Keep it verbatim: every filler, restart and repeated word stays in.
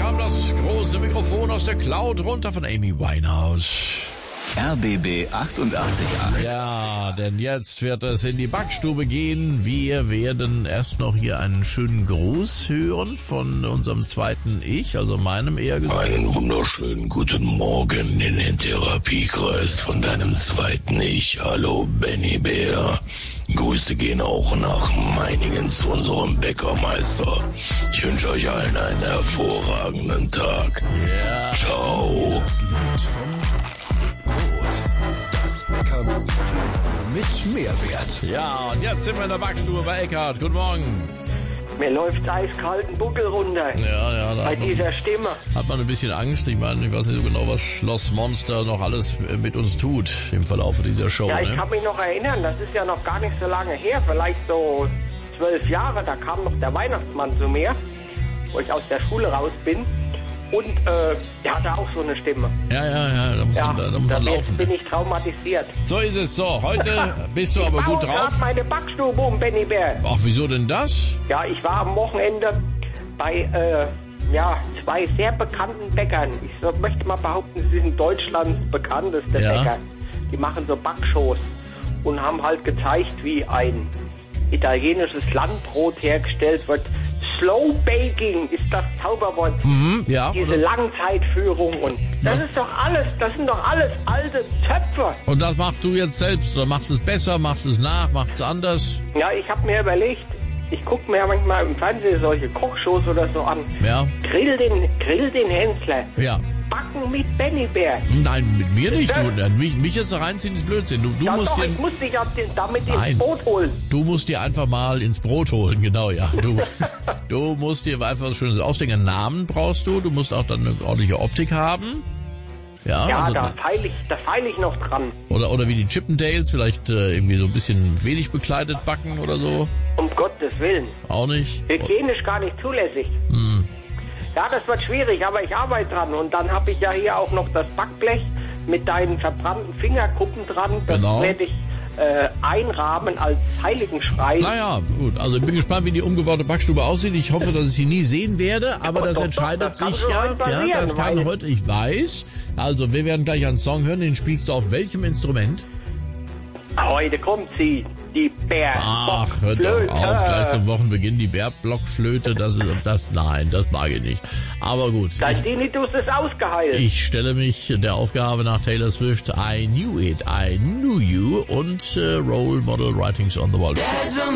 kam das große Mikrofon aus der Cloud runter von Amy Winehouse. R B B achtundachtzig Komma acht. Ja, denn jetzt wird es in die Backstube gehen. Wir werden erst noch hier einen schönen Gruß hören von unserem zweiten Ich, also meinem eher gesagt. Einen wunderschönen guten Morgen in den Therapiekreis von deinem zweiten Ich. Hallo Benny Bär. Grüße gehen auch nach Meiningen zu unserem Bäckermeister. Ich wünsche euch allen einen hervorragenden Tag. Ja. Ciao. Mit Mehrwert. Ja, und jetzt sind wir in der Backstube bei Eckhard. Guten Morgen. Mir läuft eiskalten Buckel runter. Ja, ja, da Bei hat man, dieser Stimme. hat man ein bisschen Angst. Ich meine, ich weiß nicht so genau, was Schloss Monster noch alles mit uns tut im Verlauf dieser Show. Ja, ich Ne? kann mich noch erinnern, das ist ja noch gar nicht so lange her, vielleicht so zwölf Jahre, da kam noch der Weihnachtsmann zu mir, wo ich aus der Schule raus bin. Und äh, der hatte auch so eine Stimme. Ja, ja, ja, da muss Ja, man, da, da muss da man bin- laufen. bin ich traumatisiert. So ist es. So, heute bist du aber ich baue gut drauf. gerade meine Backstube um, Benny Bär. Ach, wieso denn das? Ja, ich war am Wochenende bei äh, ja, zwei sehr bekannten Bäckern. Ich so, möchte mal behaupten, sie sind Deutschlands bekannteste Ja. Bäcker. Die machen so Backshows und haben halt gezeigt, wie ein italienisches Landbrot hergestellt wird. Slow Baking ist das Zauberwort. Mhm, ja. Diese Und das, Langzeitführung und das ist doch alles, das sind doch alles alte Töpfe. und das machst du jetzt selbst. Oder machst du es besser, machst du es nach, machst es anders? Ja, ich habe mir überlegt, ich gucke mir ja manchmal im Fernsehen solche Kochshows oder so an. Ja, Grill den, grill den Hensler. ja. Backen mit Benny Bär. Nein, mit mir nicht. Du, Das- mich, mich jetzt da reinziehen ist Blödsinn. Du, du, Ja musst doch, dir, ich muss dich ja den- damit Nein. ins Boot holen. du musst dir einfach mal ins Brot holen. Genau, ja. Du, du musst dir einfach was Schönes ausdenken. Einen Namen brauchst du. Du musst auch dann eine ordentliche Optik haben. Ja, Ja, also, da feile ich, da feile ich noch dran. oder, oder wie die Chippendales, vielleicht äh, irgendwie so ein bisschen wenig bekleidet backen oder so. Um Gottes Willen. Auch nicht. Hygienisch gar nicht zulässig. Hm. Ja, das wird schwierig, aber ich arbeite dran. Und dann habe ich ja hier auch noch das Backblech mit deinen verbrannten Fingerkuppen dran. Das Genau. werde ich äh, einrahmen als Heiligenschrei. Naja, gut. Also ich bin gespannt, wie die umgebaute Backstube aussieht. Ich hoffe, dass ich sie nie sehen werde, aber Doch, das doch, doch, entscheidet das kann sich schon ja. heute passieren, Ja, das kann weil- heute, ich weiß. Also wir werden gleich einen Song hören. Den spielst du auf welchem Instrument? Heute kommt sie, die Ach, hör doch Bärblockflöte. auf, gleich zum Wochenbeginn die Bärblockflöte, das ist, das, nein, das mag ich nicht. Aber gut, Der ich, Tinnitus ist ausgeheilt. ich stelle mich der Aufgabe nach Taylor Swift, I Knew It, I Knew You und äh, Role Model Writings on the Wall.